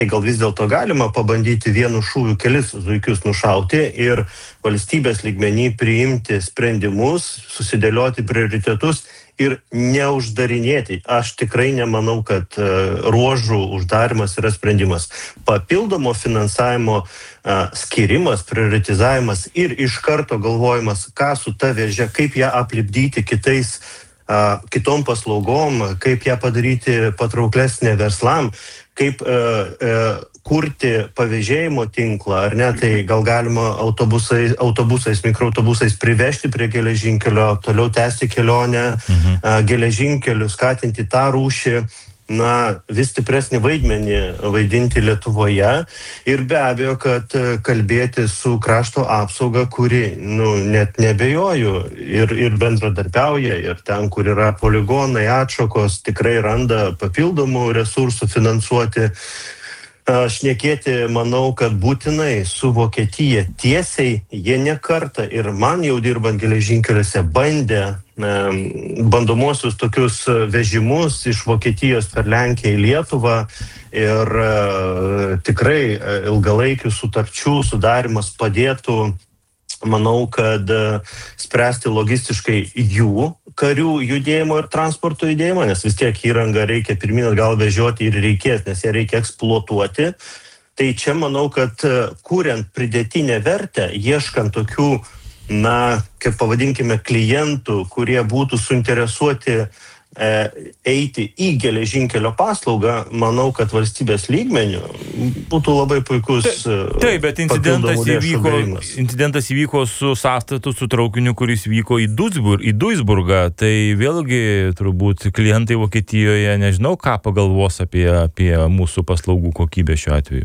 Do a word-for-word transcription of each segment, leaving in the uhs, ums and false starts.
gal vis dėlto galima pabandyti vienu šūviu kelis zuikius nušauti ir valstybės lygmenį priimti sprendimus, susidėlioti prioritetus ir neuždarinėti. Aš tikrai nemanau, kad ruožų uždarimas yra sprendimas. Papildomo finansavimo skirimas, prioritizavimas ir iš karto galvojimas, ką su ta vėže, kaip ją aplipdyti kitais, kitom paslaugom, kaip ją padaryti patrauklesnė verslam, kaip e, e, kurti pavėžėjimo tinklą, ar ne, tai gal galima autobusais, autobusais mikroautobusais privežti prie geležinkelio, toliau tęsti kelionę, mhm. a, geležinkeliu, skatinti tą rūšį, na, vis stipresnį vaidmenį vaidinti Lietuvoje ir be abejo, kad kalbėti su krašto apsauga, kuri, nu, net nebejoju ir, ir bendradarbiauja, ir ten, kur yra poligonai, atšakos, tikrai randa papildomų resursų finansuoti. Šnekėti, manau, kad būtinai su Vokietija tiesiai, jie ne kartą ir man jau dirbant geležinkeliuose bandė bandomuosius tokius vežimus iš Vokietijos per Lenkiją į Lietuvą ir tikrai ilgalaikių sutarčių sudarimas padėtų, manau, kad spręsti logistiškai jų karių judėjimo ir transporto judėjimo, nes vis tiek įrangą reikia pirmin atgal vežioti ir reikės, nes ją reikia eksploatuoti. Tai čia manau, kad kuriant pridėtinę vertę, ieškant tokių, na, kaip pavadinkime, klientų, kurie būtų suinteresuoti e, eiti į geležinkelio paslaugą, manau, kad valstybės lygmenių būtų labai puikus. Taip, bet incidentas įvyko, incidentas įvyko su sąstatu, su traukiniu, kuris vyko į Duisburg, į Duisburgą. Tai vėlgi turbūt klientai Vokietijoje nežinau, ką pagalvos apie, apie mūsų paslaugų kokybę šiuo atveju.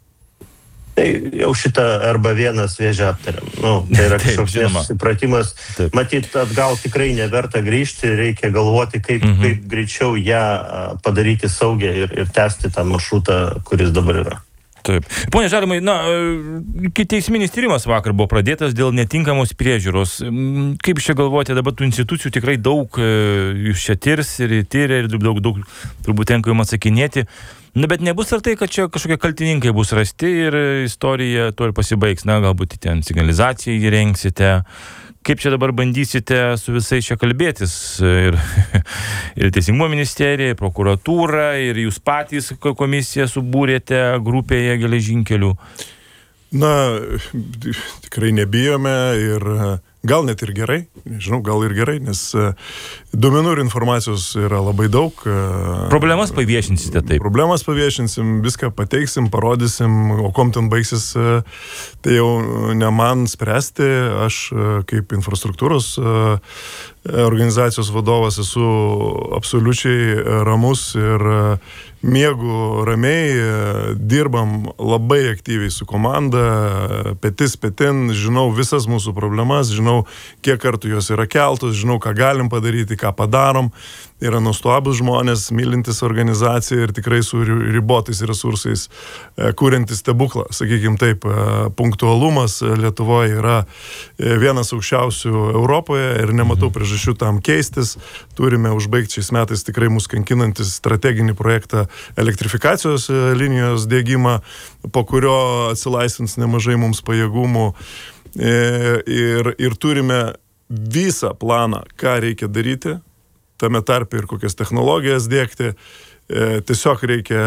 Tai jau šitą arba vienas vėžę aptariam. Nu, tai yra kažkoks nesusipratimas. Matyt, atgal tikrai neverta grįžti, reikia galvoti, kaip, mhm. kaip greičiau ją padaryti saugią ir, ir tęsti tą maršrutą, kuris dabar yra. Taip. Pone Žalimai, na, teisminis tyrimas vakar buvo pradėtas dėl netinkamos priežiūros. Kaip čia galvojate, dabar tų institucijų tikrai daug jūs čia tirs ir tyria ir daug, daug turbūt tenka jums atsakinėti. Na, bet nebus ar tai, kad čia kažkokie kaltininkai bus rasti ir istorija tuo ir pasibaigs. Na, galbūt ten signalizaciją įrengsite. Kaip čia dabar bandysite su visais čia kalbėtis? Ir, ir Teisingumo ministerija, ir prokuratūra, ir jūs patys komisiją subūrėte grupėje geležinkelių. Na, tikrai nebijome ir gal net ir gerai, nežinau, gal ir gerai, nes duomenų ir informacijos yra labai daug. Problemas paviešinsite taip? Problemas paviešinsim, viską pateiksim, parodysim, o kom ten baigsis, tai jau ne man spręsti. Aš kaip infrastruktūros organizacijos vadovas esu absoliučiai ramus ir miegu ramiai, dirbam labai aktyviai su komanda, petis petin, žinau visas mūsų problemas, žinau, kiek kartų jos yra keltos, žinau, ką galim padaryti, ką padarom. Yra nuostabus žmonės, mylintis organizaciją ir tikrai su ribotais resursais kuriantis stebuklą. Sakykime taip, punktualumas Lietuvoje yra vienas aukščiausių Europoje ir nematau priežasčių tam keistis. Turime užbaigti šiais metais tikrai mus kankinantis strateginį projektą elektrifikacijos linijos diegimą, po kurio atsilaisvins nemažai mums pajėgumų ir, ir turime visą planą, ką reikia daryti, tame tarpe ir kokias technologijas dėkti. E, tiesiog reikia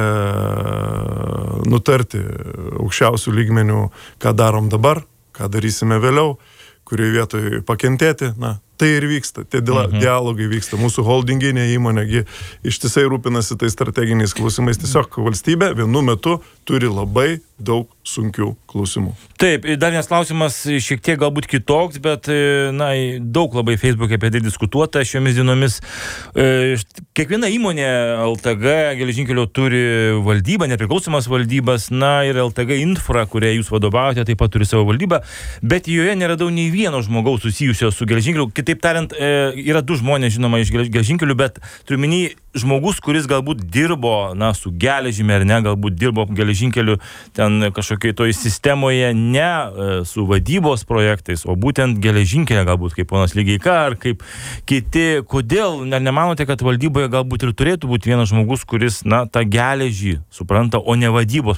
nutarti aukščiausių lygmenių, ką darom dabar, ką darysime vėliau, kurioje vietoje pakentėti. Na, tai ir vyksta, tie mhm. dialogai vyksta. Mūsų holdinginė įmonė ištisai rūpinasi tais strateginiais klausimais. Tiesiog valstybė vienu metu turi labai daug sunkių klausimų. Taip, dar vienas klausimas šiek tiek galbūt kitoks, bet na, daug labai Facebook'e apie tai diskutuota šiomis dienomis. Kiekviena įmonė L T G geležinkelio turi valdybą, nepriklausomas valdybas, na ir L T G Infra, kurią jūs vadovaujate, taip pat turi savo valdybą, bet joje neradau nei vieno žmogaus susijusio su geležinkeliu. Kitaip tariant, yra du žmonės, žinoma, iš geležinkelių, bet turiu minį žmogus, kuris galbūt dirbo, na, su geležimi ar ne, galbūt dirbo geležinkeliu ten kažkokiai toj sistemoje, ne su vadybos projektais, o būtent geležinkelė, galbūt kaip ponas Ligeika ar kaip kiti. Kodėl, ne, nemanote, kad valdyboje galbūt ir turėtų būti vienas žmogus, kuris, na, tą geležį supranta, o ne vadybos